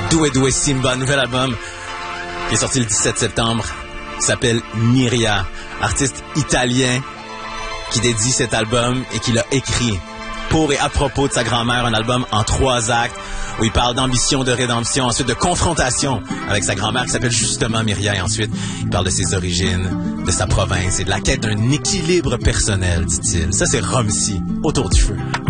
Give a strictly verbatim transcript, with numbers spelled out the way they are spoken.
Doué Doué Simba, nouvel album qui est sorti le dix-sept septembre, qui s'appelle Myria, artiste italien qui dédie cet album et qui l'a écrit pour et à propos de sa grand-mère, un album en trois actes où il parle d'ambition, de rédemption, ensuite de confrontation avec sa grand-mère qui s'appelle justement Myria, et ensuite il parle de ses origines, de sa province et de la quête d'un équilibre personnel, dit-il. Ça, c'est Romsey, Autour du feu.